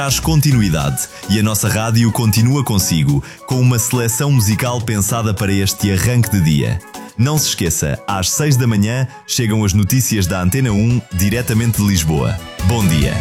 Traz continuidade e a nossa rádio continua consigo, com uma seleção musical pensada para este arranque de dia. Não se esqueça, às 6 da manhã chegam as notícias da Antena 1 diretamente de Lisboa. Bom dia.